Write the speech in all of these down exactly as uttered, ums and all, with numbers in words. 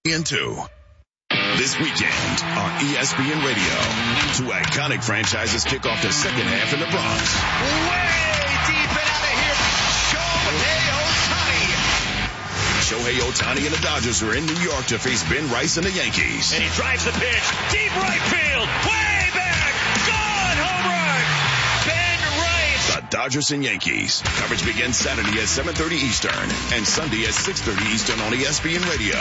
and two. This weekend on E S P N Radio, two iconic franchises kick off the second half in the Bronx. Way deep and out of here, Shohei Ohtani. Shohei Ohtani and the Dodgers are in New York to face Ben Rice and the Yankees. And he drives the pitch, deep right field, way back, gone, home run, Ben Rice. The Dodgers and Yankees. Coverage begins Saturday at seven thirty Eastern and Sunday at six thirty Eastern on E S P N Radio.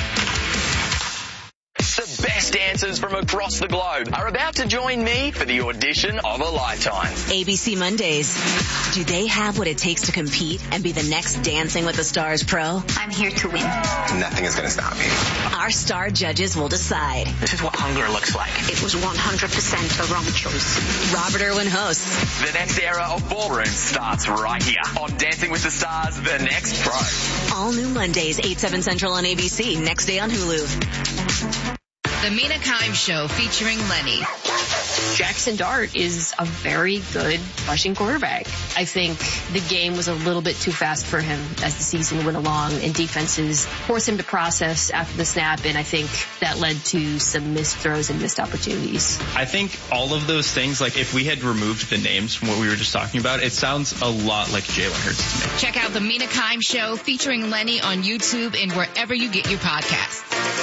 The best dancers from across the globe are about to join me for the audition of a lifetime. A B C Mondays. Do they have what it takes to compete and be the next Dancing with the Stars pro? I'm here to win. Nothing is going to stop me. Our star judges will decide. This is what hunger looks like. It was one hundred percent a wrong choice. Robert Irwin hosts. The next era of ballroom starts right here on Dancing with the Stars, the next pro. All new Mondays, eight, seven Central on A B C. Next day on Hulu. The Mina Kimes Show featuring Lenny. Jackson Dart is a very good rushing quarterback. I think the game was a little bit too fast for him as the season went along, and defenses forced him to process after the snap, and I think that led to some missed throws and missed opportunities. I think all of those things, like if we had removed the names from what we were just talking about, it sounds a lot like Jalen Hurts to me. Check out The Mina Kimes Show featuring Lenny on YouTube and wherever you get your podcasts.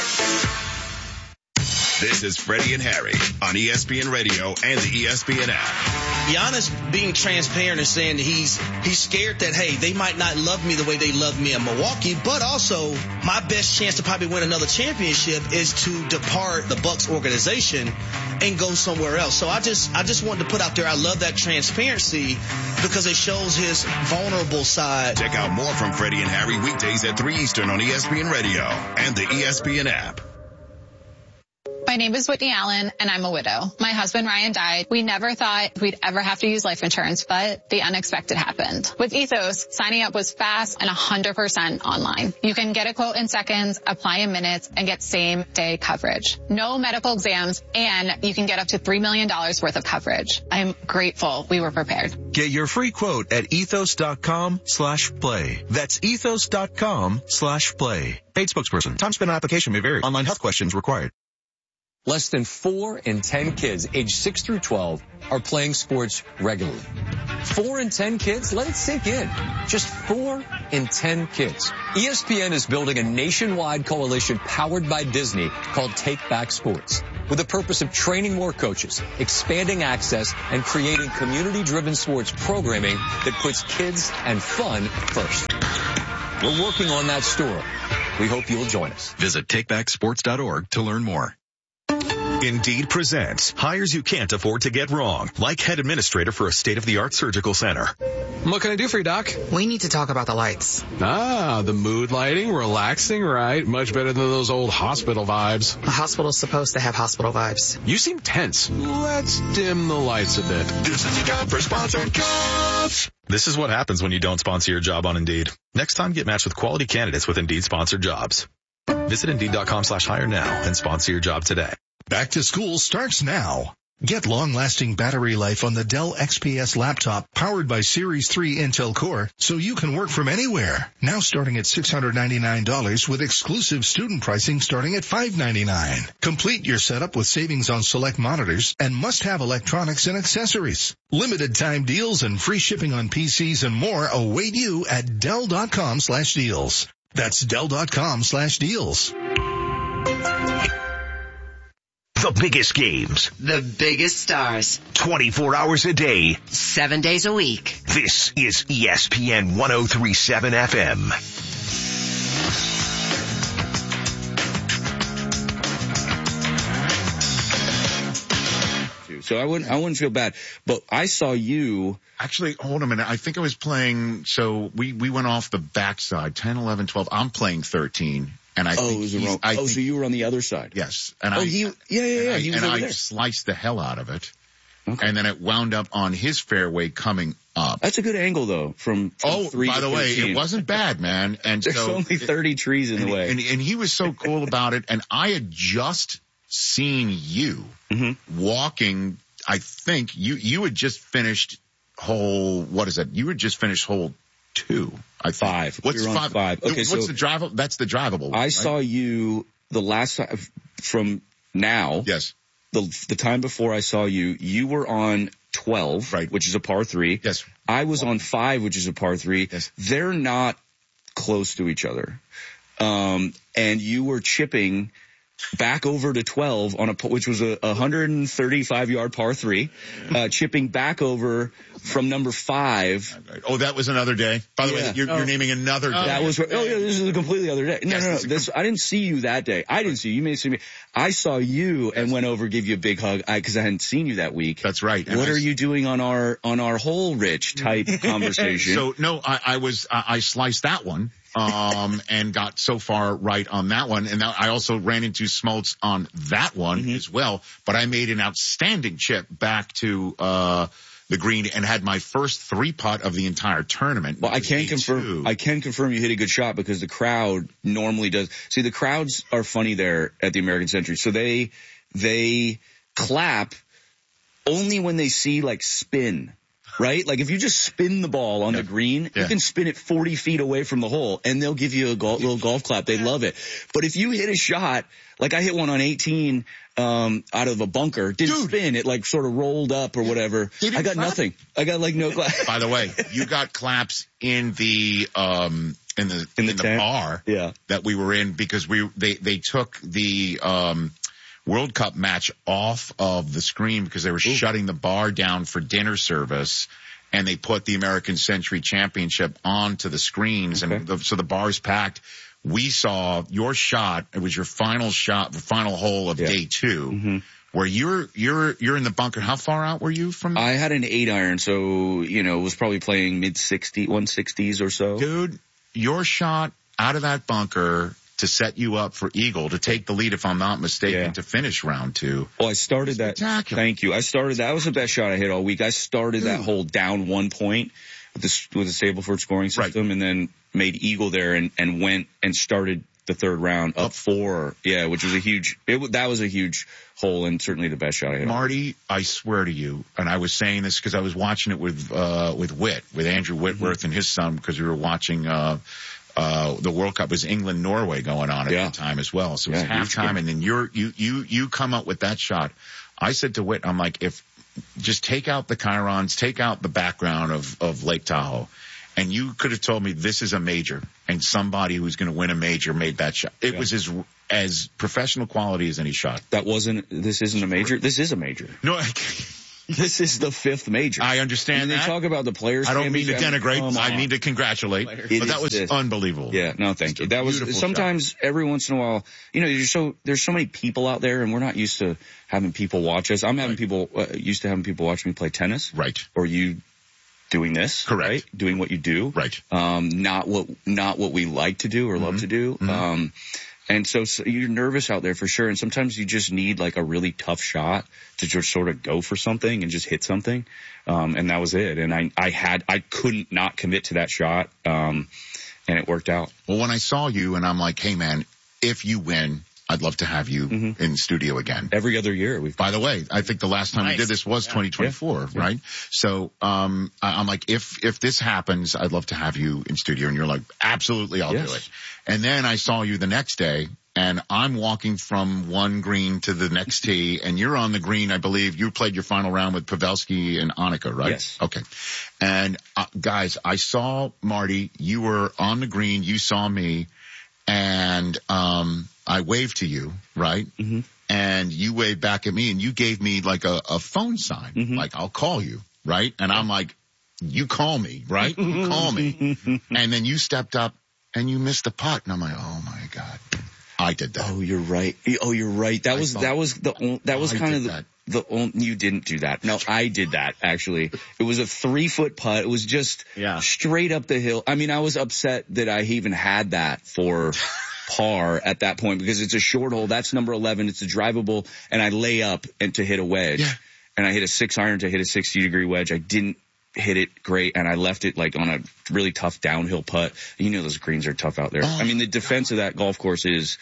This is Freddie and Harry on E S P N Radio and the E S P N app. Giannis being transparent and saying that he's he's scared that, hey, they might not love me the way they love me in Milwaukee, but also my best chance to probably win another championship is to depart the Bucks organization and go somewhere else. So I just I just wanted to put out there, I love that transparency because it shows his vulnerable side. Check out more from Freddie and Harry weekdays at three Eastern on E S P N Radio and the E S P N app. My name is Whitney Allen, and I'm a widow. My husband, Ryan, died. We never thought we'd ever have to use life insurance, but the unexpected happened. With Ethos, signing up was fast and one hundred percent online. You can get a quote in seconds, apply in minutes, and get same-day coverage. No medical exams, and you can get up to three million dollars worth of coverage. I'm grateful we were prepared. Get your free quote at ethos.com slash play. That's ethos.com slash play. Paid spokesperson. Time spent on application may vary. Online health questions required. Less than four in ten kids aged six through twelve are playing sports regularly. Four in ten kids? Let it sink in. Just four in ten kids. E S P N is building a nationwide coalition powered by Disney called Take Back Sports, with the purpose of training more coaches, expanding access, and creating community-driven sports programming that puts kids and fun first. We're working on that story. We hope you'll join us. Visit take back sports dot org to learn more. Indeed presents hires you can't afford to get wrong, like head administrator for a state-of-the-art surgical center. What can I do for you, Doc? We need to talk about the lights. Ah, the mood lighting, relaxing, right? Much better than those old hospital vibes. A hospital's supposed to have hospital vibes. You seem tense. Let's dim the lights a bit. This is a job for sponsored jobs. This is what happens when you don't sponsor your job on Indeed. Next time, get matched with quality candidates with Indeed sponsored jobs. Visit Indeed.com slash hire now and sponsor your job today. Back to school starts now. Get long-lasting battery life on the Dell X P S laptop powered by Series three Intel Core so you can work from anywhere. Now starting at six hundred ninety-nine dollars with exclusive student pricing starting at five hundred ninety-nine dollars. Complete your setup with savings on select monitors and must-have electronics and accessories. Limited time deals and free shipping on P Cs and more await you at Dell.com slash deals. That's Dell.com slash deals. The biggest games. The biggest stars. twenty-four hours a day. Seven days a week. This is E S P N one oh three point seven F M. So I wouldn't, I wouldn't feel bad. But I saw you. Actually, hold a minute. I think I was playing, so we, we went off the backside, ten, eleven, twelve. I'm playing thirteen. And I oh, think it was wrong. I oh, think, so you were on the other side. Yes. And oh, I, he, yeah, yeah, yeah. And he I, was and over I there. sliced the hell out of it. Okay. And then it wound up on his fairway coming up. That's a good angle, though, from, from oh, three by to the way, thirteen. It wasn't bad, man. And There's so, only thirty trees in and, the way. And, and he was so cool about it. And I had just seen you mm-hmm. walking. I think you, you had just finished hole, what is that? You had just finished hole two. I think. Five. What's we five? five. Okay, what's so the drivable? That's the drivable one, I right? saw you the last time from now. Yes. The the time before I saw you, you were on twelve, right, which is a par three. Yes. I was on five, which is a par three. Yes. They're not close to each other. Um, and you were chipping back over to twelve on a, which was a one hundred thirty-five yard par three, uh, chipping back over from number five. Oh, that was another day. By the Yeah. way, you're, oh. you're naming another day. That was, oh yeah, this is a completely other day. No, Yes, no, no. this is This, I didn't see you that day. I didn't see you. You may have seen me. I saw you and went over, give you a big hug, I, cause I hadn't seen you that week. That's right. And What I, are you doing on our, on our whole Rich type conversation? So no, I, I was, I, I sliced that one. um, and got so far right on that one. And I also ran into Smoltz on that one mm-hmm. as well, but I made an outstanding chip back to, uh, the green and had my first three putt of the entire tournament. Well, I can confirm, I can confirm you hit a good shot because the crowd normally does. See, the crowds are funny there at the American Century. So they, they clap only when they see like spin. Right? Like if you just spin the ball on yeah. the green, yeah. you can spin it forty feet away from the hole and they'll give you a go- little golf clap. They love it. But if you hit a shot, like I hit one on eighteen, um, out of a bunker, didn't Dude. spin, it like sort of rolled up or whatever. I got clap? nothing. I got like no clap. By the way, you got claps in the, um, in the, in the, in the bar yeah. that we were in because we, they, they took the, um, World Cup match off of the screen because they were Ooh. shutting the bar down for dinner service, and they put the American Century Championship onto the screens, okay. and the, so the bar's packed. We saw your shot. It was your final shot, the final hole of yeah. day two, mm-hmm. where you're you're you're in the bunker. How far out were you from? I had an eight iron, so you know was probably playing mid sixty, one sixties or so. Dude, your shot out of that bunker to set you up for eagle, to take the lead, if I'm not mistaken, yeah. to finish round two. Well, I started that. Thank you. I started that. That was the best shot I hit all week. I started Dude. that hole down one point with the, with the Stableford scoring system, right. and then made eagle there and, and went and started the third round up four. Yeah, which was a huge, it, that was a huge hole and certainly the best shot I hit. Marty, I swear to you, and I was saying this because I was watching it with, uh, with Whit, with Andrew Whitworth mm-hmm. and his son, because we were watching, uh, Uh, the World Cup was England, Norway going on at yeah. that time as well. So it was yeah, halftime and then you're, you, you, you come up with that shot. I said to Whit, I'm like, if just take out the chyrons, take out the background of, of Lake Tahoe. And you could have told me this is a major and somebody who's going to win a major made that shot. It yeah. was as, as professional quality as any shot. That wasn't, this isn't a major. This is a major. No, I This is the fifth major. I understand and that. They talk about the players. I don't mean to denigrate. Um, I mean to congratulate. It but that was this. unbelievable. Yeah, no, thank you. That was sometimes shot. Every once in a while. You know, there's so there's so many people out there, and we're not used to having people watch us. I'm having right. people uh, used to having people watch me play tennis. Right. Or you doing this. Correct. Right? Doing what you do. Right. Um, not what not what we like to do or mm-hmm. love to do. Mm-hmm. Um. And so, so you're nervous out there for sure. And sometimes you just need like a really tough shot to just sort of go for something and just hit something. Um, and that was it. And I, I had, I couldn't not commit to that shot. Um, and it worked out. Well, when I saw you and I'm like, hey man, if you win, I'd love to have you mm-hmm. in studio again. Every other year. We've By the way, I think the last time nice. we did this was yeah. twenty twenty-four, yeah. right? Yeah. So, um, I'm like, if, if this happens, I'd love to have you in studio. And you're like, absolutely, I'll yes. do it. And then I saw you the next day and I'm walking from one green to the next tee and you're on the green. I believe you played your final round with Pavelski and Annika, right? Yes. Okay. And uh, guys, I saw Marty, you were on the green. You saw me and, um, I waved to you, right? Mm-hmm. And you waved back at me and you gave me like a, a phone sign, mm-hmm. like I'll call you, right? And I'm like, you call me, right? You call me. And then you stepped up and you missed the putt. And I'm like, oh my God, I did that. Oh, you're right. Oh, you're right. That I was, that was the, that was kind of the, that. the only, you didn't do that. No, I did that actually. It was a three foot putt. It was just yeah. straight up the hill. I mean, I was upset that I even had that for par at that point because it's a short hole. That's number eleven. It's a drivable and I lay up and to hit a wedge yeah. and I hit a six iron to hit a sixty degree wedge. I didn't hit it great and I left it like on a really tough downhill putt. You know, those greens are tough out there. Oh, I mean, the defense God. of that golf course is,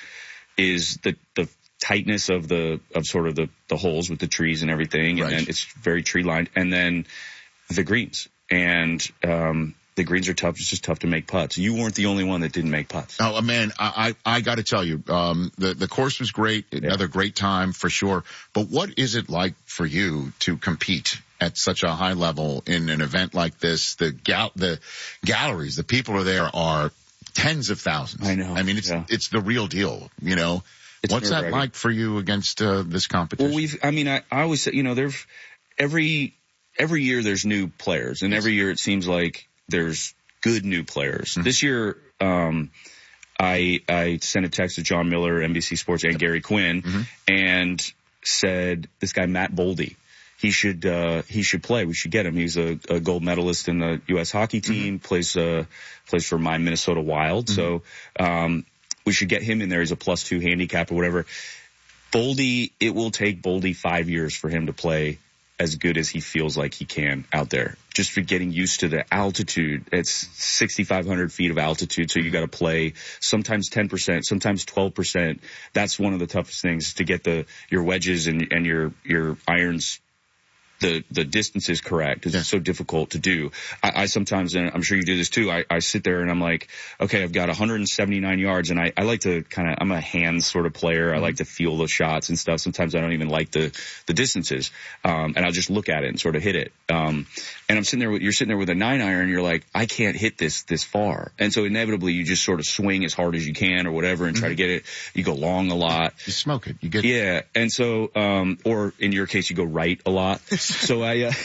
is the, the tightness of the, of sort of the, the holes with the trees and everything. And right. then it's very tree lined and then the greens. And, um, the greens are tough. It's just tough to make putts. You weren't the only one that didn't make putts. Oh, man, I, I, I got to tell you, um, the, the course was great. Another yeah. great time for sure. But what is it like for you to compete at such a high level in an event like this? The gal, the galleries, the people are there are tens of thousands. I know. I mean, it's, yeah. it's the real deal, you know. It's What's that like for you against uh, this competition? Well, we've, I mean, I, I always say, you know, there's every, every year there's new players, and every year it seems like there's good new players. Mm-hmm. This year, um, I, I sent a text to John Miller, N B C Sports, and Gary Quinn, mm-hmm. and said, this guy, Matt Boldy, he should, uh, he should play. We should get him. He's a, a gold medalist in the U S hockey team, mm-hmm. plays, uh, plays for my Minnesota Wild. Mm-hmm. So, um, we should get him in there. He's a plus two handicap or whatever. Boldy, it will take Boldy five years for him to play as good as he feels like he can out there. Just for getting used to the altitude. It's sixty-five hundred feet of altitude, so you got to play sometimes ten percent, sometimes twelve percent. That's one of the toughest things, to get the your wedges and, and your your irons. The, the distance is correct. It's yeah. so difficult to do. I, I sometimes, and I'm sure you do this too, I, I sit there and I'm like, okay, I've got one hundred seventy-nine yards, and I, I like to kind of, I'm a hands sort of player. Mm-hmm. I like to feel the shots and stuff. Sometimes I don't even like the, the distances. Um, and I'll just look at it and sort of hit it. Um, and I'm sitting there with, you're sitting there with a nine iron, you're like, I can't hit this, this far. And so inevitably you just sort of swing as hard as you can or whatever and mm-hmm. try to get it. You go long a lot. You smoke it. You get Yeah. And so, um, or in your case, you go right a lot. So I, uh,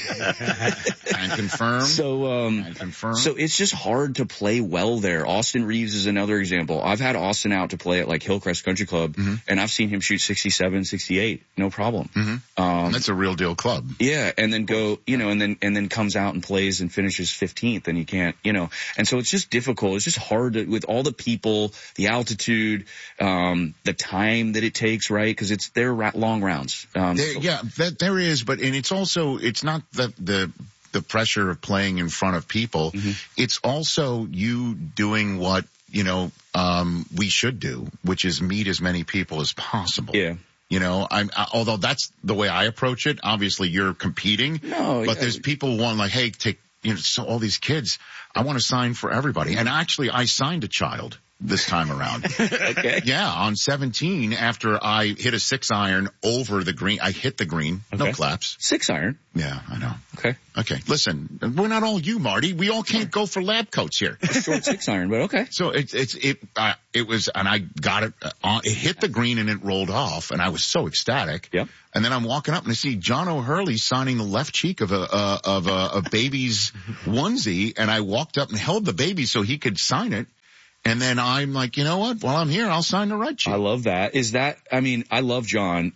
and confirm. So, um, and confirm. So it's just hard to play well there. Austin Reeves is another example. I've had Austin out to play at like Hillcrest Country Club, mm-hmm. and I've seen him shoot sixty-seven, sixty-eight, no problem. Mm-hmm. Um, that's a real deal club. Yeah. And then go, you know, and then, and then comes out and plays and finishes fifteenth, and you can't, you know, and so it's just difficult. It's just hard to, with all the people, the altitude, um, the time that it takes, right? Cause it's, they're ra- long rounds. Um, there, so. Yeah, that, there is, but, and it's also, it's not the, the, the pressure of playing in front of people. Mm-hmm. It's also you doing what, you know, um, we should do, which is meet as many people as possible. Yeah. You know, I'm, I, although that's the way I approach it. Obviously you're competing, no, but yeah. there's people want like, hey, take, you know, so all these kids, I want to sign for everybody. And actually I signed a child this time around. Okay. Yeah, on seventeen, after I hit a six iron over the green, I hit the green. Okay. No claps. Six iron? Yeah, I know. Okay. Okay, listen, we're not all you, Marty. We all can't go for lab coats here. Short six iron, but okay. So it's, it's, it, uh, it was, and I got it on, it hit the green and it rolled off, and I was so ecstatic. Yep. And then I'm walking up and I see John O'Hurley signing the left cheek of a, uh, of a, a baby's onesie, and I walked up and held the baby so he could sign it. And then I'm like, you know what? While I'm here, I'll sign the right cheek. I love that. Is that, I mean, I love John.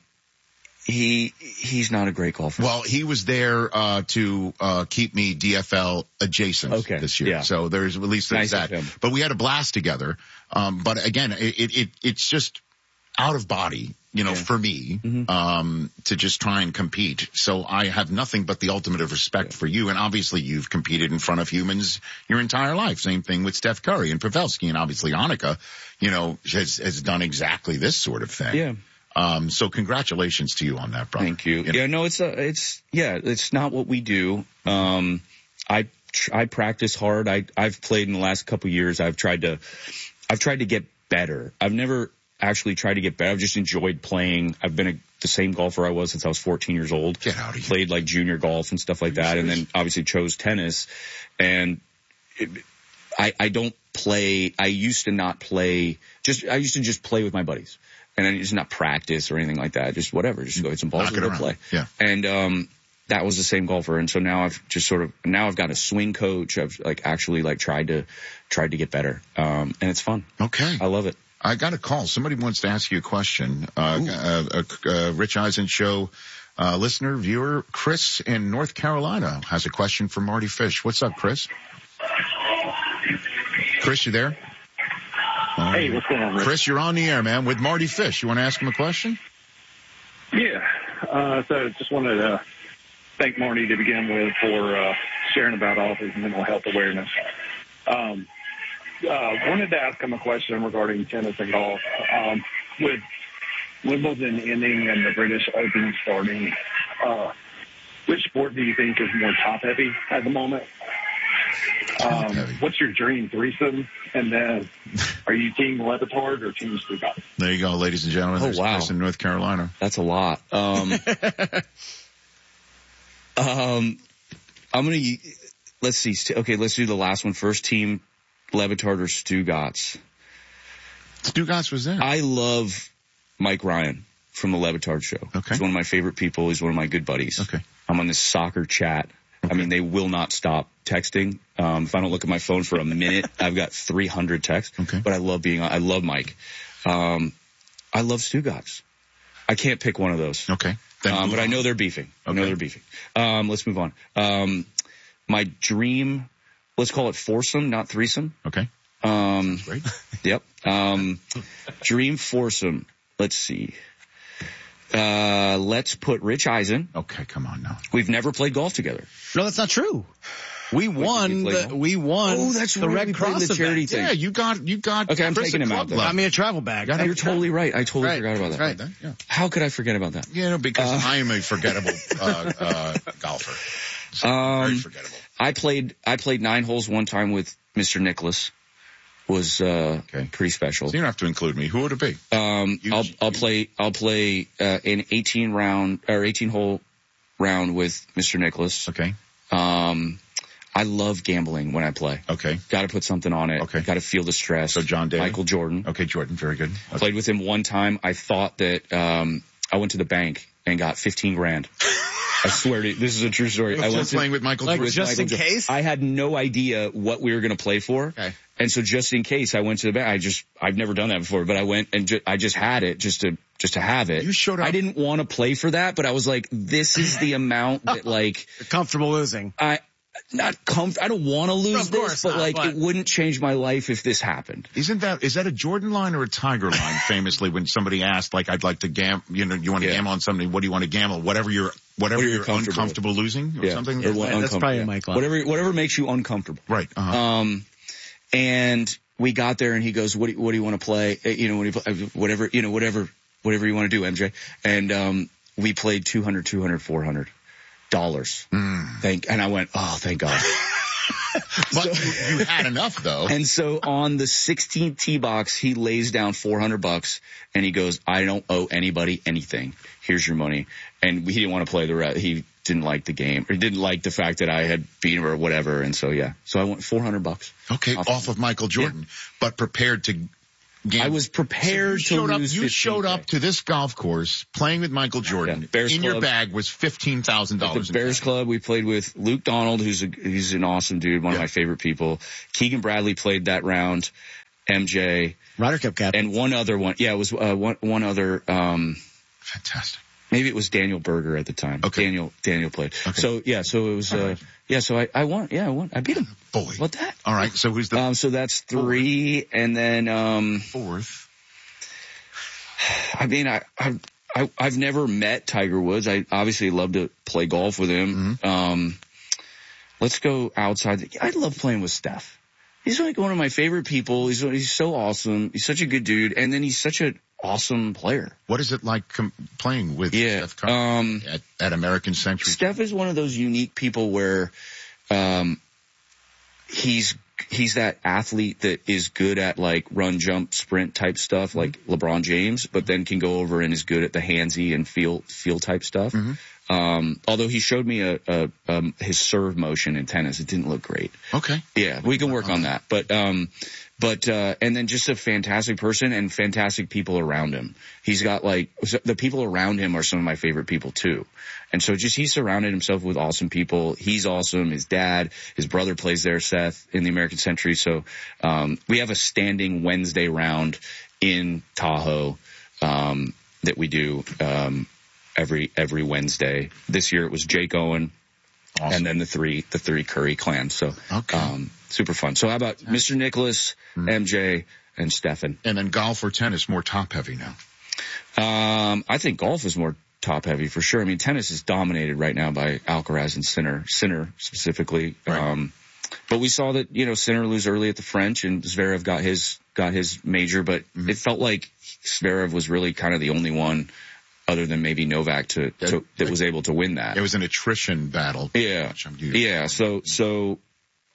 He, he's not a great golfer. Well, he was there, uh, to, uh, keep me D F L adjacent okay. this year. Yeah. So there's, at least there's nice that. But we had a blast together. Um, but again, it, it, it it's just out of body, you know, yeah. for me, mm-hmm. um, to just try and compete. So I have nothing but the ultimate of respect yeah. for you. And obviously you've competed in front of humans your entire life. Same thing with Steph Curry and Pavelski, and obviously Annika, you know, has, has done exactly this sort of thing. Yeah. Um, so congratulations to you on that, brother. Thank you. you know? Yeah, no, it's, uh, it's, yeah, it's not what we do. Um, I, tr- I practice hard. I, I've played in the last couple of years. I've tried to, I've tried to get better. I've never actually tried to get better. I've just enjoyed playing. I've been a, the same golfer I was since I was fourteen years old. Get out of here. Played like junior golf and stuff like that. And then obviously chose tennis. And it, I, I don't play. I used to not play. Just, I used to just play with my buddies. And I used to not practice or anything like that. Just whatever. Just go hit some balls and go play. Yeah. And, um, that was the same golfer. And so now I've just sort of, now I've got a swing coach. I've like actually like tried to, tried to get better. Um, and it's fun. Okay. I love it. I got a call. Somebody wants to ask you a question. Uh, uh, uh, uh Rich Eisen Show, uh, listener, viewer, Chris in North Carolina has a question for Marty Fish. What's up, Chris? Chris, you there? Uh, hey, what's going on, Rich? Chris, you're on the air, man, with Marty Fish. You want to ask him a question? Yeah. Uh, so just wanted to thank Marty to begin with for, uh, sharing about all of his mental health awareness. Um, Uh, wanted to ask him a question regarding tennis and golf. Um, with Wimbledon ending and the British Open starting, uh, which sport do you think is more top-heavy at the moment? Um, what's your dream threesome? And then, are you Team Levitard or Team Stugotz? There you go, ladies and gentlemen. Oh, There's wow. Chris in North Carolina. That's a lot. Um, um, I'm going to, let's see. Okay, let's do the last one first. Team Levitard or Stugotz? Stugotz was there. I love Mike Ryan from the Levitard show. Okay. He's one of my favorite people. He's one of my good buddies. Okay. I'm on this soccer chat. Okay. I mean, they will not stop texting. Um, if I don't look at my phone for a minute, I've got three hundred texts. Okay. But I love being on. I love Mike. Um, I love Stugotz. I can't pick one of those. Okay. Um, but I know they're beefing. I know Okay. they're beefing. Um, let's move on. Um, my dream, let's call it foursome, not threesome. Okay. Um, Great. Yep. Um, dream foursome. Let's see. Uh, let's put Rich Eisen. Okay, come on now. We've never played golf together. No, that's not true. We won. we play The, we won. Oh, that's the right. Red We played Cross the charity event. thing. Yeah, you got, you got. Okay, I'm Chris taking at him Club out then. Level. Got me a travel bag. You're totally right. I totally Right. forgot about that. Right. Yeah. How could I forget about that? Yeah, no, because Uh, I am a forgettable uh, uh, golfer. So Um, very forgettable. I played, I played nine holes one time with Mister Nicholas. Was, uh, Okay. pretty special. So you don't have to include me. Who would it be? Um, You- I'll, I'll play, I'll play, uh, an eighteen round, or eighteen hole round with Mister Nicholas. Okay. Um, I love gambling when I play. Okay. Got to put something on it. Okay. Got to feel the stress. So John Daly? Michael Jordan. Okay, Jordan, very good. Okay. Played with him one time. I thought that, um, I went to the bank and got fifteen grand. I swear to you, this is a true story. I Just went to, playing with Michael Like, Jordan. just Michael in Jordan. case? I had no idea what we were going to play for. Okay. And so just in case I went to the bank, I just, I've never done that before, but I went and ju- I just had it just to, just to have it. You showed up- I didn't want to play for that, but I was like, this is the amount that like, You're comfortable losing. I, not comf- I don't want to lose Of this, course but not, like but- it wouldn't change my life if this happened. Isn't that, is that a Jordan line or a Tiger line? Famously, when somebody asked, like, I'd like to gamble, you know, you want to Yeah. gamble on something, what do you want to gamble? Whatever you're, whatever What are you you're comfortable uncomfortable losing or Yeah. something? Or what- That's probably a uncomfortable. Mike line. Whatever, whatever makes you uncomfortable. Right. Uh-huh. Um, and we got there and he goes, what do you, what do you want to play? Uh, You know, what do you, whatever, you know, whatever, whatever you want to do, M J. And, um, we played two hundred, two hundred, four hundred dollars. Mm. Thank, and I went, oh, thank God. But you, you had enough though. And so on the sixteenth tee box, he lays down four hundred bucks and he goes, I don't owe anybody anything. Here's your money. And he didn't want to play the rest. He didn't like the game or didn't like the fact that I had beaten him or whatever. And so, yeah. So I went four hundred bucks. Okay. Off, off of Michael Jordan, but prepared to gamble. I was prepared so you to showed lose up, You showed fifteen K. up to this golf course playing with Michael Jordan. Yeah, Bears in your Club. bag was fifteen thousand At dollars. the Bears Club, we played with Luke Donald, who's a, he's an awesome dude, one Yeah. of my favorite people. Keegan Bradley played that round. M J. Ryder Cup captain. And one other one. Yeah, it was uh, one, one other, um, Fantastic. maybe it was Daniel Berger at the time. Okay. Daniel, Daniel played. Okay. So, yeah, so it was, uh, right. yeah, so I, I won. Yeah, I won. I beat him. Boy. What that? All right. So who's the Um, so that's three. And then, um, fourth? I mean, I, I, I, I've never met Tiger Woods. I obviously love to play golf with him. Mm-hmm. Um, let's go outside. The, I love playing with Steph. He's like one of my favorite people. He's he's so awesome. He's such a good dude, and then he's such an awesome player. What is it like com- playing with Yeah, Steph Curry um, at, at American Century? Steph is one of those unique people where, um, he's he's that athlete that is good at like run, jump, sprint type stuff, like Mm-hmm. LeBron James, but then can go over and is good at the handsy and feel feel type stuff. Mm-hmm. Um, although he showed me a, a um, his serve motion in tennis, it didn't look great. Okay. Yeah, we can work on that. But, um, but, uh, and then just a fantastic person and fantastic people around him. He's got like, the people around him are some of my favorite people too. And so just, he surrounded himself with awesome people. He's awesome. His dad, his brother plays there, Seth, in the American Century. So, um, we have a standing Wednesday round in Tahoe, um, that we do, um, every, every Wednesday. This year it was Jake Owen. Awesome. And then the three, the three Curry clan. So, okay. um, super fun. So how about Mister Nicholas, mm-hmm. M J, and Stefan? And then golf or tennis, more top heavy now? Um, I think golf is more top heavy for sure. I mean, tennis is dominated right now by Alcaraz and Sinner, Sinner specifically. Right. Um, but we saw that, you know, Sinner lose early at the French and Zverev got his, got his major, but mm-hmm. it felt like Zverev was really kind of the only one other than maybe Novak to, to that was able to win that. It was an attrition battle. Yeah. Yeah. So, so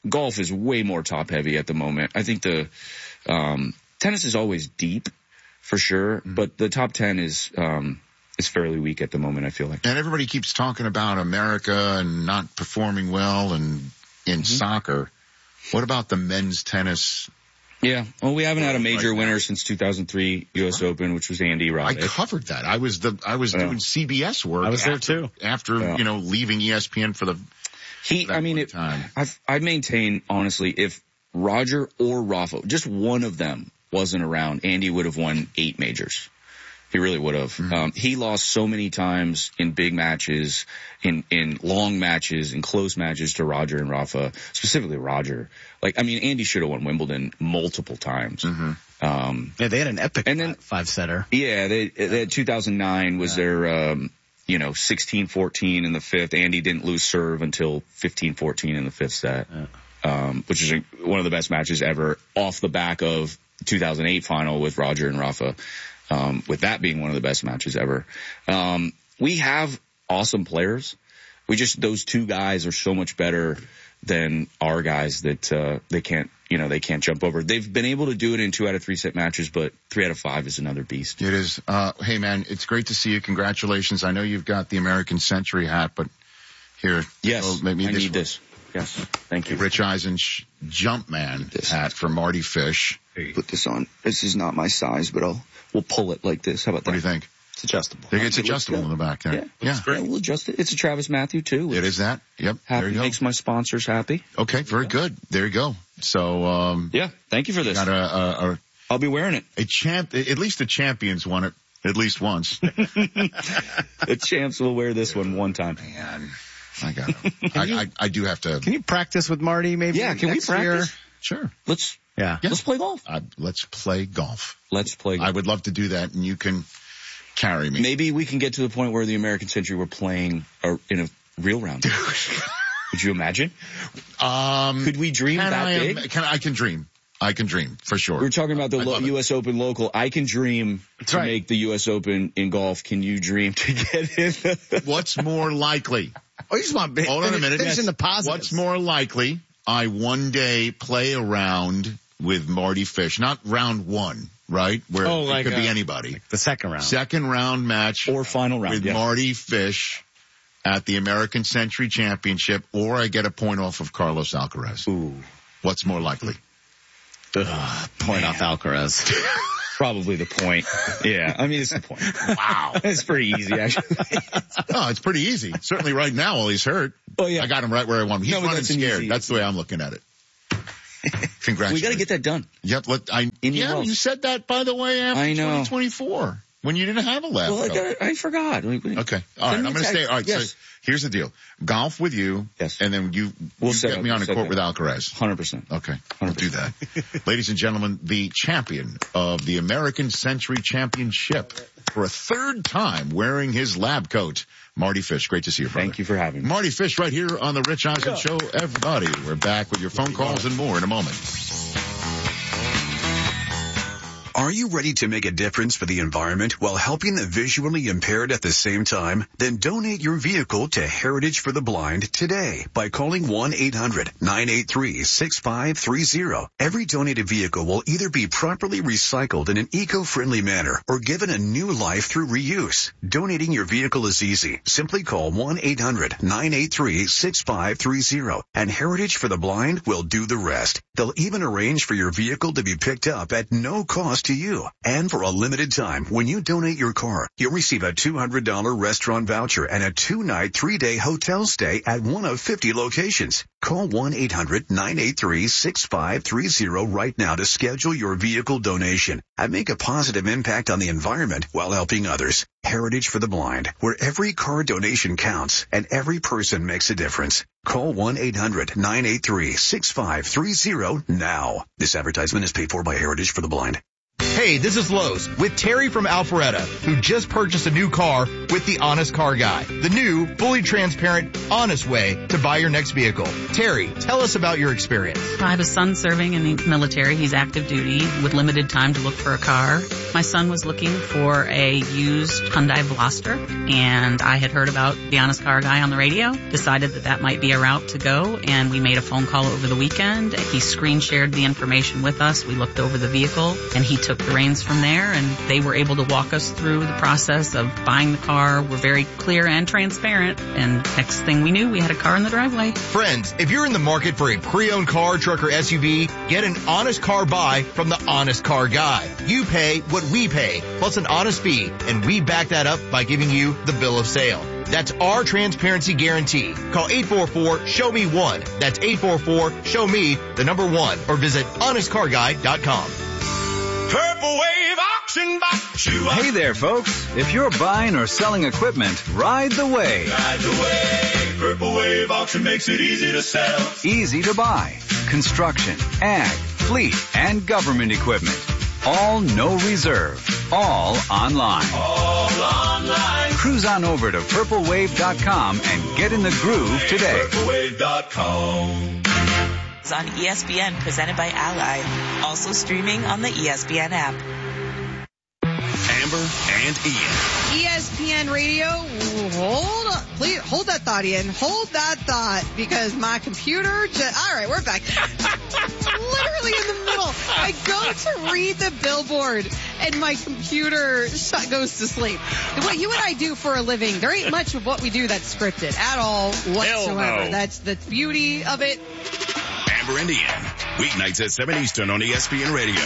golf is way more top heavy at the moment. I think the um, tennis is always deep for sure, mm-hmm. but the top ten is um, is fairly weak at the moment, I feel like. And everybody keeps talking about America and not performing well and in mm-hmm. soccer. What about the men's tennis? Yeah, well, we haven't had a major right winner since two thousand three U S Open, which was Andy Roddick. I covered that. I was the I was yeah. doing C B S work. I was after, there too. After yeah. you know leaving E S P N for the he. I mean, it, I've I maintain honestly, if Roger or Rafa, just one of them wasn't around, Andy would have won eight majors. He really would have. Mm-hmm. Um, he lost so many times in big matches, in, in long matches, in close matches to Roger and Rafa, specifically Roger. Like, I mean, Andy should have won Wimbledon multiple times. Mm-hmm. Um, yeah, they had an epic and then, five-setter. Yeah, they, they had two thousand nine was yeah. their, um, you know, sixteen fourteen in the fifth. Andy didn't lose serve until fifteen fourteen in the fifth set, yeah. um, which is one of the best matches ever off the back of the two thousand eight final with Roger and Rafa. Um, with that being one of the best matches ever. Um, we have awesome players. We just, those two guys are so much better than our guys that, uh, they can't, you know, they can't jump over. They've been able to do it in two out of three set matches, but three out of five is another beast. It is. Uh, hey man, it's great to see you. Congratulations. I know you've got the American Century hat, but here. Yes. Oh, maybe I this need one. this. Yes. Thank you. Rich Eisen Jumpman hat for Marty Fish. Put this on. This is not my size, but I'll, we'll pull it like this. How about that? What do you think? It's adjustable. It's adjustable in the back there. Yeah. Yeah. yeah. We'll adjust it. It's a Travis Matthew too. It is that. Yep. Happy, there you go. Makes my sponsors happy. Okay. Very yeah. good. There you go. So, um. Yeah. Thank you for this. Got a, a, a, I'll be wearing it. A champ, at least the champions won it at least once. The champs will wear this one one time. Man. I got it. I, I, I do have to. Can you practice with Marty maybe? Yeah, can we practice? Year? Sure. Let's, yeah. Let's play golf. Uh, let's play golf. Let's play golf. I would love to do that, and you can carry me. Maybe we can get to the point where the American Century we're playing a, in a real round. Could you imagine? Um, Could we dream that I, big? Can, I can dream. I can dream, for sure. We're talking about the lo- U S Open local. I can dream That's to right. make the U S Open in golf. Can you dream to get in? What's more likely? Oh, you just want Hold on a minute. Finish in the positives. What's more likely? I one day play around with Marty Fish. Not round one, right? Where oh, like it could a, be anybody. Like the second round. Second round match. Or final round. With yeah. Marty Fish at the American Century Championship, or I get a point off of Carlos Alcaraz. Ooh. What's more likely? Ugh, point Man. off Alcaraz. Probably the point. Yeah, I mean, it's the point. Wow. It's pretty easy, actually. Oh, it's pretty easy. Certainly right now while he's hurt. Oh, yeah. I got him right where I want him. He's no, running that's scared. easy. That's the way I'm looking at it. Congratulations. We got to get that done. Yep. Let, I, In yeah, your you said that, by the way, after I know. twenty twenty-four. When you didn't have a lab. Well, I, got, I forgot. Okay. All right. I'm going to stay. All right. Yes. So here's the deal. Golf with you. Yes. And then you, we'll you get me on a court with Alcaraz. one hundred percent. Okay. one We'll hundred percent. do that. Ladies and gentlemen, the champion of the American Century Championship for a third time wearing his lab coat, Marty Fish. Great to see you, brother. Thank you for having me. Marty Fish right here on the Rich Eisen yeah. Show. Everybody, we're back with your phone calls and more in a moment. Are you ready to make a difference for the environment while helping the visually impaired at the same time? Then donate your vehicle to Heritage for the Blind today by calling one eight hundred nine eight three six five three zero. Every donated vehicle will either be properly recycled in an eco-friendly manner or given a new life through reuse. Donating your vehicle is easy. Simply call one eight hundred nine eight three six five three zero and Heritage for the Blind will do the rest. They'll even arrange for your vehicle to be picked up at no cost to you. And for a limited time, when you donate your car, you'll receive a two hundred dollars restaurant voucher and a two-night, three-day hotel stay at one of fifty locations. Call one eight hundred nine eight three six five three zero right now to schedule your vehicle donation and make a positive impact on the environment while helping others. Heritage for the Blind, where every car donation counts and every person makes a difference. Call one eight hundred nine eight three six five three zero now. This advertisement is paid for by Heritage for the Blind. Hey, this is Lowe's with Terry from Alpharetta, who just purchased a new car with the Honest Car Guy. The new, fully transparent, honest way to buy your next vehicle. Terry, tell us about your experience. I have a son serving in the military. He's active duty with limited time to look for a car. My son was looking for a used Hyundai Veloster, and I had heard about the Honest Car Guy on the radio, decided that that might be a route to go, and we made a phone call over the weekend. He screen shared the information with us. We looked over the vehicle, and he took the reins from there, and they were able to walk us through the process of buying the car. We're very clear and transparent, and next thing we knew, we had a car in the driveway. Friends, if you're in the market for a pre-owned car, truck, or S U V, get an honest car buy from the Honest Car Guy. You pay what we pay, plus an honest fee, and we back that up by giving you the bill of sale. That's our transparency guarantee. Call eight four four, show me one. That's eight four four, show me the number one, or visit honest car guy dot com. Purple Wave Auction Box. Hey there, folks. If you're buying or selling equipment, ride the wave. Ride the wave. Purple Wave Auction makes it easy to sell. Easy to buy. Construction, ag, fleet, and government equipment. All no reserve. All online. All online. Cruise on over to purple wave dot com and get in the groove today. purple wave dot com. On E S P N, presented by Ally. Also streaming on the E S P N app. Amber and Ian. E S P N Radio, hold on, please, hold that thought, Ian. Hold that thought, because my computer just, all right, we're back. Literally in the middle. I go to read the billboard, and my computer shut, goes to sleep. What you and I do for a living, there ain't much of what we do that's scripted at all whatsoever. Hell no. That's the beauty of it. Amber and Ian, weeknights at seven Eastern on E S P N Radio.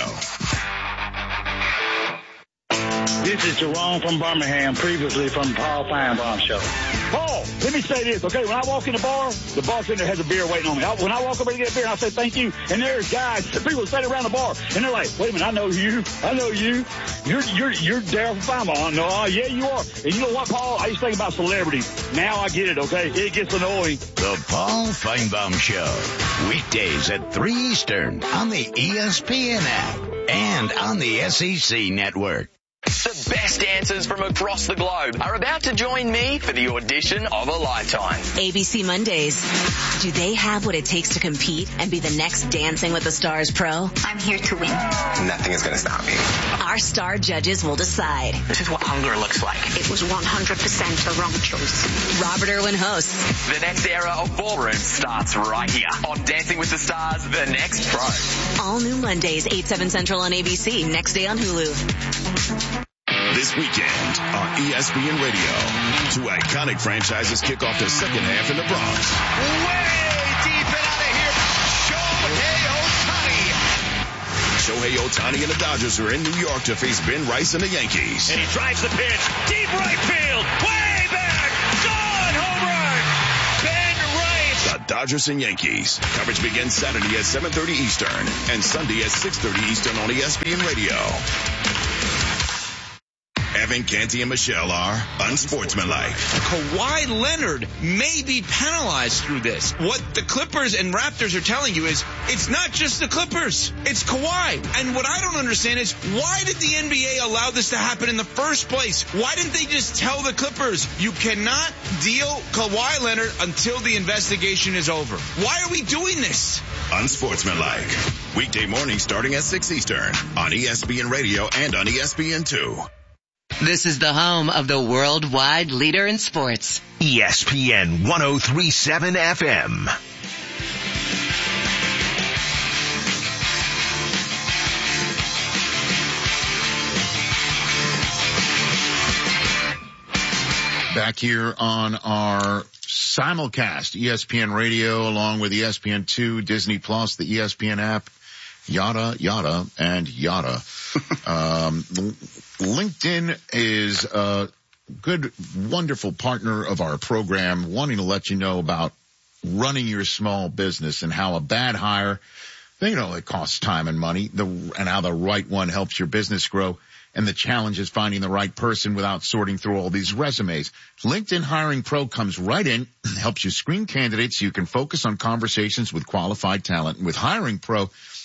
This is Jerome from Birmingham, previously from Paul Feinbaum Show. Paul, let me say this, okay? When I walk in the bar, the bartender has a beer waiting on me. I, when I walk over to get a beer, I say thank you, and there's guys, people standing around the bar, and they're like, wait a minute, I know you, I know you. You're you're you're Daryl from Feinbaum. No, uh, yeah, you are. And you know what, Paul? I used to think about celebrities. Now I get it, okay? It gets annoying. The Paul Feinbaum Show. Weekdays at three Eastern on the E S P N app and on the S E C network. The best dancers from across the globe are about to join me for the audition of a lifetime. A B C Mondays. Do they have what it takes to compete and be the next Dancing with the Stars pro? I'm here to win. Nothing is going to stop me. Our star judges will decide. This is what hunger looks like. It was one hundred percent the wrong choice. Robert Irwin hosts. The next era of ballroom starts right here on Dancing with the Stars, The Next Pro. All new Mondays, eight, seven Central on A B C. Next day on Hulu. This weekend on E S P N Radio, two iconic franchises kick off the second half in the Bronx. Way deep and out of here, Shohei Ohtani. Shohei Ohtani and the Dodgers are in New York to face Ben Rice and the Yankees. And he drives the pitch, deep right field, way back, gone, home run, Ben Rice. The Dodgers and Yankees. Coverage begins Saturday at seven thirty Eastern and Sunday at six thirty Eastern on E S P N Radio. Evan, Canty, and Michelle are unsportsmanlike. Kawhi Leonard may be penalized through this. What the Clippers and Raptors are telling you is it's not just the Clippers. It's Kawhi. And what I don't understand is why did the N B A allow this to happen in the first place? Why didn't they just tell the Clippers you cannot deal Kawhi Leonard until the investigation is over? Why are we doing this? Unsportsmanlike. Weekday morning starting at six Eastern on E S P N Radio and on E S P N two. This is the home of the worldwide leader in sports. E S P N one oh three point seven F M. Back here on our simulcast, E S P N Radio, along with E S P N two, Disney Plus, the E S P N app, yada, yada, and yada. um, LinkedIn is a good, wonderful partner of our program, wanting to let you know about running your small business and how a bad hire, you know, it costs time and money, the, and how the right one helps your business grow. And the challenge is finding the right person without sorting through all these resumes. LinkedIn Hiring Pro comes right in, helps you screen candidates so you can focus on conversations with qualified talent. And with Hiring Pro,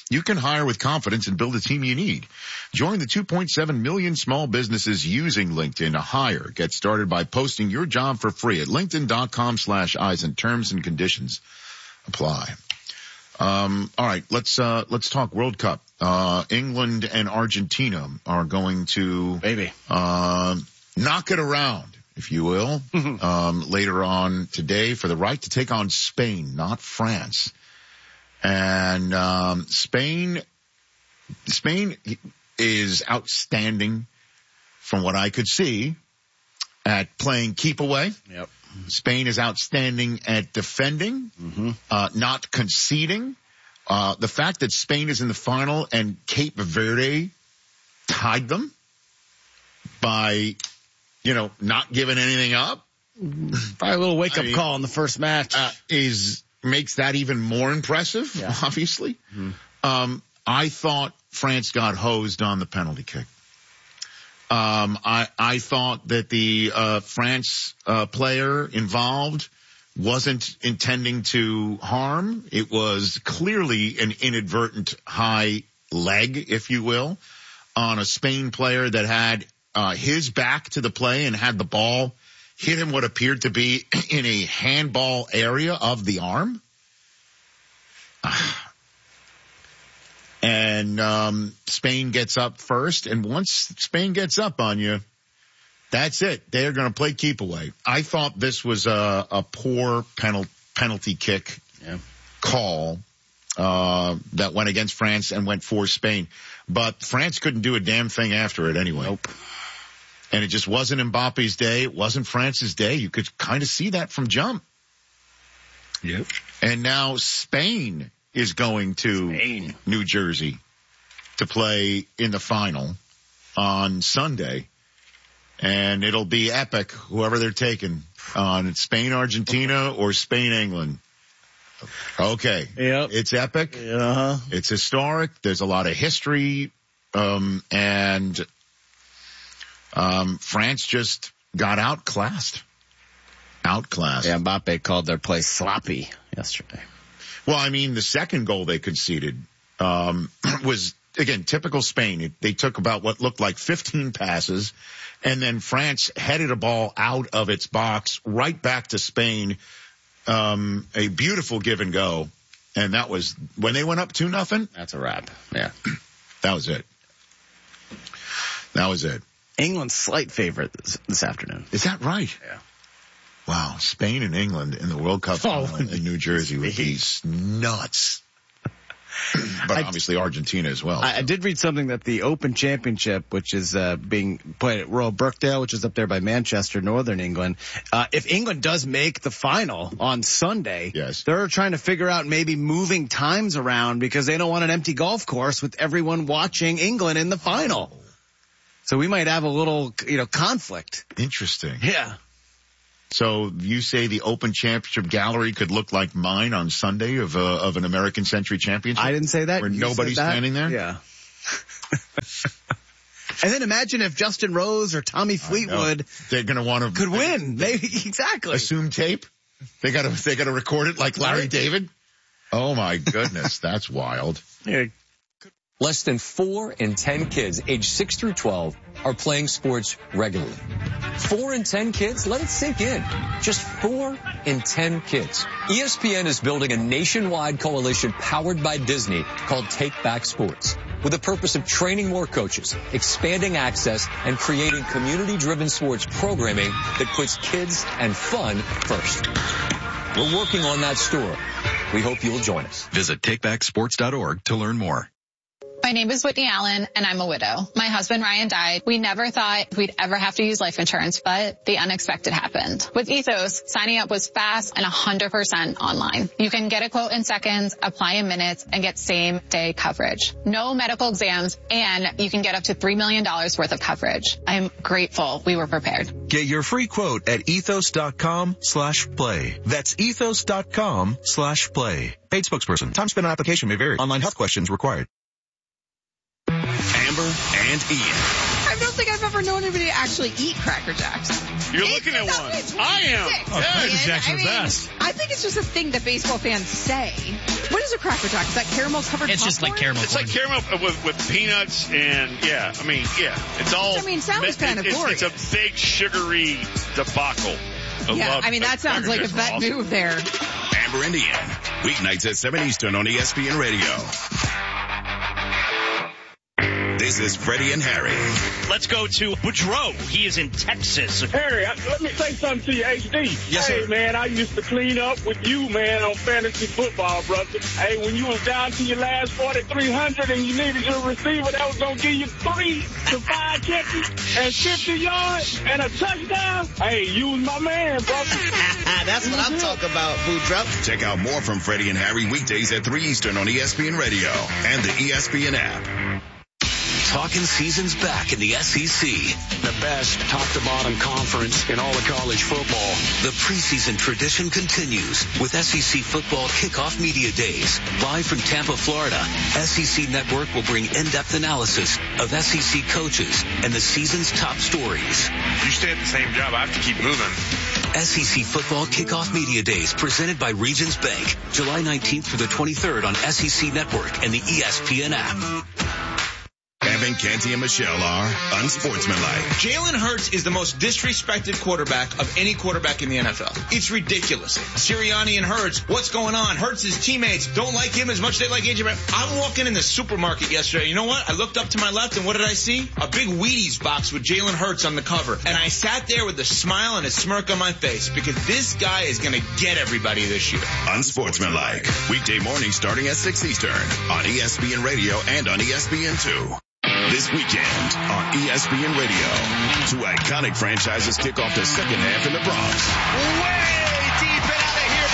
you can hire with confidence and build a team you need. Join the two point seven million small businesses using LinkedIn to hire. Get started by posting your job for free at linkedin.com slash Eisen. Terms and conditions apply. Um, all right, let's, uh, let's talk World Cup. Uh, England and Argentina are going to, baby, uh, knock it around, if you will, um, later on today for the right to take on Spain, not France. And, um, Spain, Spain is outstanding from what I could see at playing keep away. Yep. Spain is outstanding at defending, mm-hmm. uh, not conceding. Uh, the fact that Spain is in the final and Cape Verde tied them by, you know, not giving anything up. Probably a little wake up I mean, call in the first match. Uh, is, makes that even more impressive, yeah. obviously. Mm-hmm. Um, I thought France got hosed on the penalty kick. Um, I, I thought that the, uh, France, uh, player involved wasn't intending to harm. It was clearly an inadvertent high leg, if you will, on a Spain player that had, uh, his back to the play and had the ball hit him what appeared to be in a handball area of the arm. And, um, Spain gets up first. And once Spain gets up on you, that's it. They're going to play keep away. I thought this was a, a poor penal, penalty kick yeah. call, uh, that went against France and went for Spain. But France couldn't do a damn thing after it anyway. Nope. And it just wasn't Mbappe's day. It wasn't France's day. You could kind of see that from jump. Yep. And now Spain is going to Spain. New Jersey to play in the final on Sunday. And it'll be epic, whoever they're taking on Spain, Argentina or Spain, England. Okay. Yep. It's epic. Uh-huh. It's historic. There's a lot of history. Um, and, um, France just got outclassed. Outclassed. Yeah, Mbappe called their play sloppy yesterday. Well, I mean, the second goal they conceded, um, was, again, typical Spain. It, they took about what looked like fifteen passes, and then France headed a ball out of its box right back to Spain. Um, a beautiful give and go. And that was, when they went up two nothing. That's a wrap. Yeah. That was it. That was it. England's slight favorite this, this afternoon. Is that right? Yeah. Wow. Spain and England in the World Cup oh, final in New Jersey would be nuts. But obviously Argentina as well. I, I did read something that the Open Championship, which is uh, being played at Royal Birkdale, which is up there by Manchester, Northern England, uh, if England does make the final on Sunday, yes. they're trying to figure out maybe moving times around because they don't want an empty golf course with everyone watching England in the final. So we might have a little, you know, conflict. Interesting. Yeah. So you say the Open Championship gallery could look like mine on Sunday of uh, of an American Century Championship? I didn't say that. Where you nobody's standing there? Yeah. And then imagine if Justin Rose or Tommy Fleetwood they're going to want to could win. They exactly assume tape. They got to they got to record it like Larry David. Oh my goodness, that's wild. Yeah. Less than four in ten kids aged six through twelve are playing sports regularly. Four in ten kids? Let it sink in. Just four in ten kids. E S P N is building a nationwide coalition powered by Disney called Take Back Sports, with the purpose of training more coaches, expanding access, and creating community-driven sports programming that puts kids and fun first. We're working on that story. We hope you'll join us. Visit take back sports dot org to learn more. My name is Whitney Allen, and I'm a widow. My husband, Ryan, died. We never thought we'd ever have to use life insurance, but the unexpected happened. With Ethos, signing up was fast and one hundred percent online. You can get a quote in seconds, apply in minutes, and get same-day coverage. No medical exams, and you can get up to three million dollars worth of coverage. I'm grateful we were prepared. Get your free quote at ethos.com slash play. That's ethos.com slash play. Paid spokesperson. Time spent on application may vary. Online health questions required. Amber and Ian. I I don't think I've ever known anybody to actually eat Cracker Jacks. You're looking at one. I am. Oh, Cracker Jacks I are the mean, best. I think it's just a thing that baseball fans say. What is a Cracker Jack? Is that caramel covered It's just like caramel. It's like caramel with, with peanuts and, yeah, I mean, yeah. It's all. Which, I mean, sounds it, kind of it's, glorious. It's a big sugary debacle. I Yeah, love, I mean, that sounds like a vet awesome. move there. Amber Indian, weeknights at seven Eastern on E S P N Radio. This is Freddie and Harry. Let's go to Boudreaux. He is in Texas. Harry, I, let me say something to you, H D. Yes, hey, sir. man, I used to clean up with you, man, on fantasy football, brother. Hey, when you was down to your last forty-three hundred and you needed your receiver that was going to give you three to five catches and fifty yards and a touchdown, hey, you was my man, brother. That's what I'm talking about, Boudreaux. Check out more from Freddie and Harry weekdays at three Eastern on E S P N Radio and the E S P N app. Talking season's back in the S E C. The best top-to-bottom conference in all of college football. The preseason tradition continues with S E C Football Kickoff Media Days. Live from Tampa, Florida, S E C Network will bring in-depth analysis of S E C coaches and the season's top stories. You stay at the same job, I have to keep moving. S E C Football Kickoff Media Days presented by Regions Bank, July nineteenth through the twenty-third on S E C Network and the E S P N app. Evan, Canty, and Michelle are unsportsmanlike. Jalen Hurts is the most disrespected quarterback of any quarterback in the N F L. It's ridiculous. Sirianni and Hurts, what's going on? Hurts' teammates don't like him as much as they like A J Brown. I'm walking in the supermarket yesterday. You know what? I looked up to my left, and what did I see? A big Wheaties box with Jalen Hurts on the cover. And I sat there with a smile and a smirk on my face because this guy is going to get everybody this year. Unsportsmanlike. Weekday mornings starting at six Eastern on E S P N Radio and on E S P N two. This weekend on E S P N Radio, two iconic franchises kick off the second half in the Bronx. Way deep and out of here.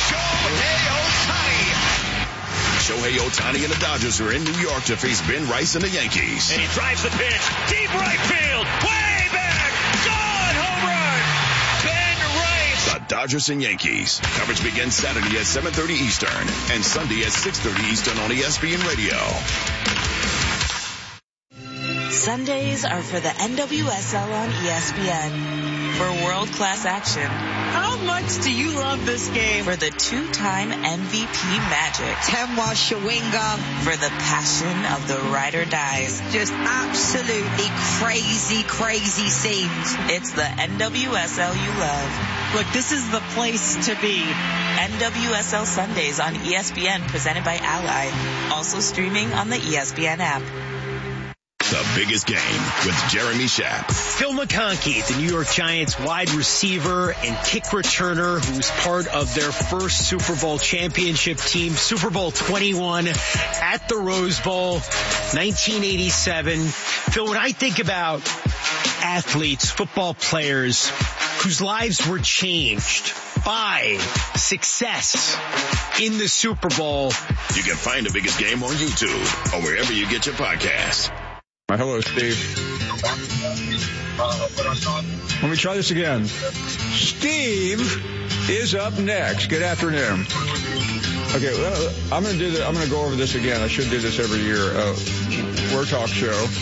Shohei Ohtani. Shohei Ohtani and the Dodgers are in New York to face Ben Rice and the Yankees. And he drives the pitch. Deep right field. Way back. Gone. Home run. Ben Rice. The Dodgers and Yankees. Coverage begins Saturday at seven thirty Eastern and Sunday at six thirty Eastern on E S P N Radio. Sundays are for the N W S L on E S P N. For world-class action. How much do you love this game? For the two-time M V P magic. Temwa Shawinga. For the passion of the ride or dies. Just absolutely crazy, crazy scenes. It's the N W S L you love. Look, this is the place to be. N W S L Sundays on E S P N presented by Ally. Also streaming on the E S P N app. The biggest game with Jeremy Schaap. Phil McConkey, the New York Giants wide receiver and kick returner, who's part of their first Super Bowl championship team, Super Bowl twenty-one at the Rose Bowl, nineteen eighty-seven. Phil, when I think about athletes, football players whose lives were changed by success in the Super Bowl. You can find the biggest game on YouTube or wherever you get your podcasts. Hello, Steve. Let me try this again. Steve is up next. Good afternoon. Okay, well, I'm going to do that. I'm going to go over this again. I should do this every year. Uh, War Talk Show.